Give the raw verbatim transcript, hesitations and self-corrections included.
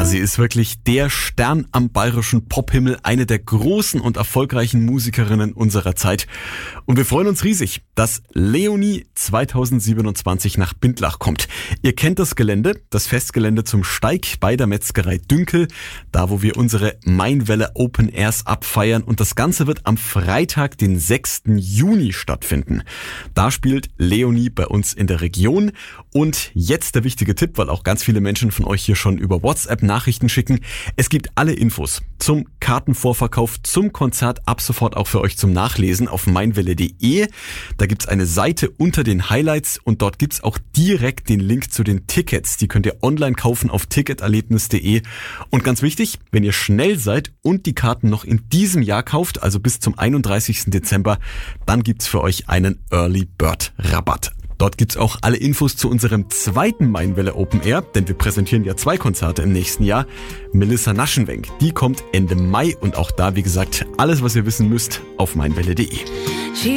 Ja, sie ist wirklich der Stern am bayerischen Pophimmel, eine der großen und erfolgreichen Musikerinnen unserer Zeit. Und wir freuen uns riesig, dass Leonie zweitausendsiebenundzwanzig nach Bindlach kommt. Ihr kennt das Gelände, das Festgelände zum Steig bei der Metzgerei Dünkel, da wo wir unsere Mainwelle Open Airs abfeiern. Und das Ganze wird am Freitag, den sechsten Juni stattfinden. Da spielt Leonie bei uns in der Region. Und jetzt der wichtige Tipp, weil auch ganz viele Menschen von euch hier schon über WhatsApp Nachrichten schicken. Es gibt alle Infos zum Kartenvorverkauf, zum Konzert ab sofort auch für euch zum Nachlesen auf meinwelle punkt de. Da gibt's eine Seite unter den Highlights und dort gibt's auch direkt den Link zu den Tickets. Die könnt ihr online kaufen auf ticketerlebnis punkt de. Und ganz wichtig, wenn ihr schnell seid und die Karten noch in diesem Jahr kauft, also bis zum einunddreißigsten Dezember, dann gibt's für euch einen Early Bird Rabatt. Dort gibt's auch alle Infos zu unserem zweiten Mainwelle Open Air, denn wir präsentieren ja zwei Konzerte im nächsten Jahr. Melissa Naschenwenk, die kommt Ende Mai und auch da, wie gesagt, alles, was ihr wissen müsst, auf meinwelle punkt de.